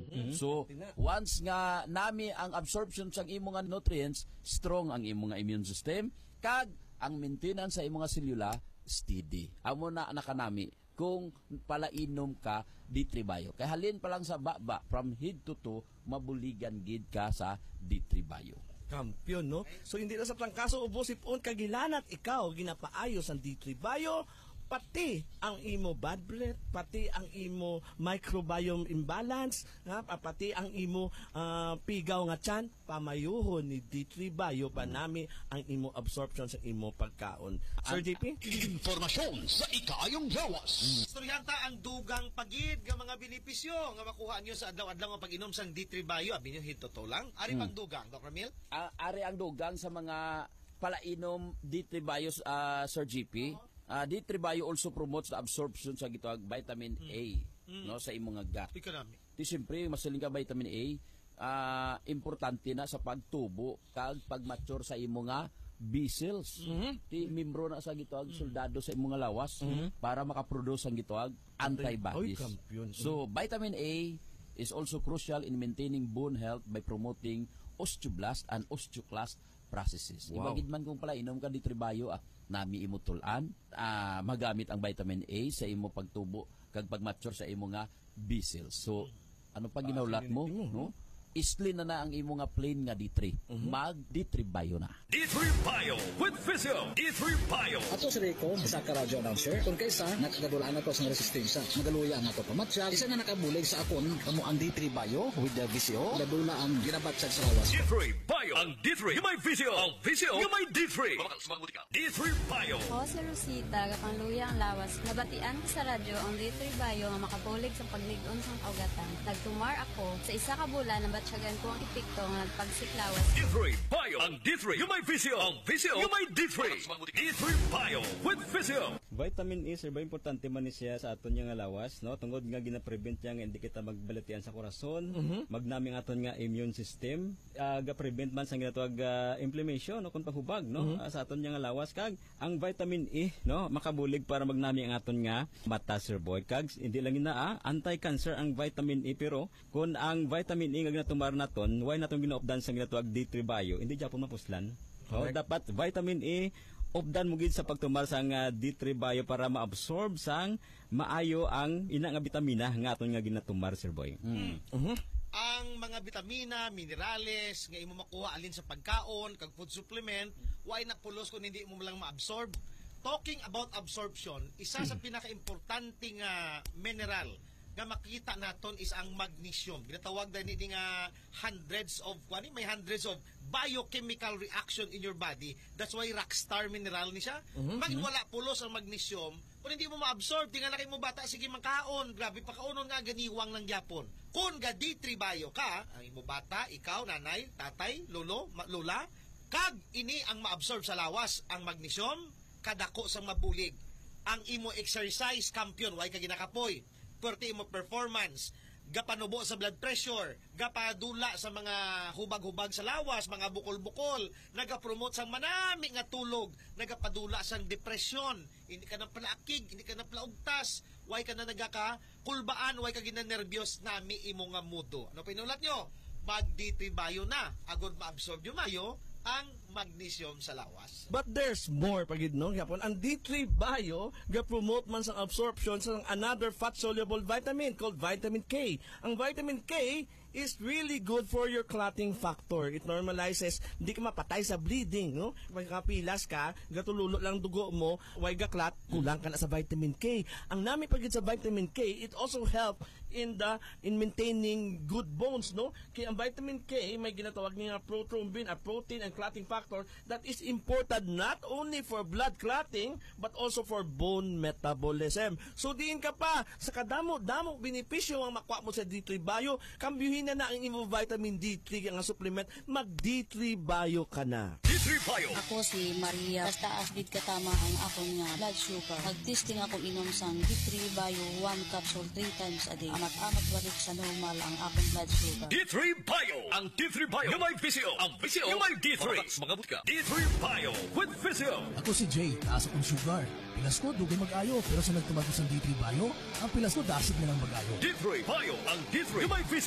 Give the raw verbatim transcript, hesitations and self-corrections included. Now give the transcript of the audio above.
Mm-hmm. So, once nga nami ang absorption sa imo nga nutrients, strong ang imo nga immune system, kag ang maintenance sa imo nga selula, steady. Amo na nakanami kung palainom ka D three Bio. Kaya halin pa lang sa baba, from head to toe, mabuligan gid ka sa D three Bio. Kampiyon, no? So, hindi na sa trangkaso o busipon kagilanat ikaw ginapaayos ang D three Bio, pati ang imo bad breath, pati ang imo microbiome imbalance, ha? Pati ang imo uh, pigaw nga tiyan, pamayuhon ni D three Bio panami ang imo absorption sa imo pagkaon. Sir J P? Informasyon sa ikayong lawas. Istoryanta ang dugang pagid nga mga benepisyo nga makuha niyo sa adlaw-adlaw nga pag-inom sang D three Bio. Abi niyo hito lang. Ari pang dugang, Doctor Mil? Uh, ari ang dugang sa mga palainom D three Bio, uh, Sir G P. Uh, D three Bio also promotes the absorption sa gitawag vitamin mm. A mm. no sa imong gut. Economic. Ti siyempre masaling ka vitamin A, uh, importante na sa pagtubo kag pagmature sa imo nga B cells. Mm-hmm. Ti membro na sa gitawag mm. soldado sa imong nga lawas mm-hmm. para makaproduce ang gitawag antibodies. Oy, kampiyon. So vitamin A is also crucial in maintaining bone health by promoting osteoblast and osteoclast processes. Wow. Ibagid man kung pala inom ka D three Bio, ah, nami imo tulan, ah, magamit ang vitamin A sa imo pagtubo kag pagmature sa imo nga B cells. So ano pa ginawlat mo, no? Isli na na ang imo nga plain nga D three. Mm-hmm. Mag D three Bio na. D three Bio with Physio. D three Bio. Ato si Rico, isa ka radyo announcer. Kung kaysa, nakagadulaan ako sa resistensya. Magaluya ang ato pamatya. Isa na nakabulig sa akon, kamo ang D three Bio with the V C O. Ladula ang ginabatsag sa lawas. D three Bio. Ang D three. Yung may Physio. Ang Physio. Yung may D three. D three Bio. Ako si Rosita, kapangluya ang lawas. Nabatian ko sa radyo ang D three Bio nga makabulig sa pagligon sa kaugatan. Nagtumar ako sa isa ka bulan na batsyagan ko ang epekto nga nagpagsiklawas. D three Bio. Ang D three. Yung may Physio. Ang Physio. Yung may D three. D three Bio with Physio. Vitamin A, sir, ba importante man ni siya sa aton nga lawas, no? Tungod nga gina-prevent niya nga hindi kita magbalatian sa korason, mm-hmm. magnaming aton nga immune system, uh, ga-prevent man sa ginatawag uh, inflammation, no? Kung paghubag, no? Mm-hmm. Uh, sa aton nga lawas, kag ang vitamin A, no? Makabulig para magnami ang aton nga mata, sir boy. Kag hindi lang ina, ah, anti-cancer ang vitamin A, pero kung ang vitamin A nga ginatumar naton, why naton ginaopdan sa ginatawag D three Bio, hindi dyan po mapuslan. Oh, dapat vitamin A opdan mo gid sa pagtumar sang uh, D three Bio para maabsorb sang maayo ang ina nga bitamina nga aton nga ginatumar, sir boy. Mm. Uh-huh. Ang mga bitamina, minerales nga imo makuha alin sa pagkaon kag food supplement, why napulos kung hindi mo lang maabsorb. Talking about absorption, isa sa pinaka-importante nga mineral nga makita naton is ang magnesium. Ginatawag na ni nga hundreds of, kani may hundreds of biochemical reaction in your body. That's why rockstar mineral ni siya. Mm-hmm. Pag wala pulos ang magnesium, kung hindi mo ma-absorb, tingnan laki mo bata, sige makaon. Grabe, pakaunon nga ganiwang ng Japon. Kung ga D three Bio ka, ang imo bata, ikaw, nanay, tatay, lolo, lola, kag ini ang ma-absorb sa lawas, ang magnesium, kadako sa mabulig. Ang imo exercise, kampiyon, why ka ginakapoy. Pwerte mo performance, gapanubo sa blood pressure, gapadula sa mga hubag-hubag sa lawas, mga bukol-bukol, nagapromote sa manami nga tulog, nagapadula sa depression, hindi ka na palaakig, hindi ka na palaugtas, why ka na nagakakulbaan, why ka ginanervyos nami imo nga mudo. Ano pinulat nyo? Mag D three Bio na, agod ma-absorb yung mayo, ang magnesium sa lawas. But there's more pagid no gyapon. Ang D three Bio ga-promote man sa absorption sa another fat-soluble vitamin called vitamin K. Ang vitamin K is really good for your clotting factor. It normalizes, hindi ka mapatay sa bleeding, no? Pagkapilas ka, gatululo lang dugo mo, why ga-clot, kulang ka na sa vitamin K. Ang nami pagid sa vitamin K, it also help in the in maintaining good bones, no? Kaya ang vitamin K may ginatawag nga prothrombin, a protein and clotting factor that is important not only for blood clotting but also for bone metabolism. So diin ka pa sa kadamo-damo benepisyo ang makuha mo sa D three Bio, kambyuhin na na ang imo vitamin D three nga supplement, mag D three Bio ka na. D three Bio. Ako si Maria, basta asdid katama ang akong nga blood sugar. Nag-testing ako inom sang D three Bio one capsule three times a day. Amat-amat balik sa normal ang akong blood sugar. D three Bio. Ang D three Bio. Yung may Physio. Ang Physio. Yung may D three. Mga butka. D three Bio with Physio. Ako si Jay, taas akong sugar. Pilas ko, dugay mag-ayo. Pero sa nagtumagos ng D three Bio, ang pilas ko, dasit na lang mag-ayo. D three Bio. Ang D three. Yung may Physio.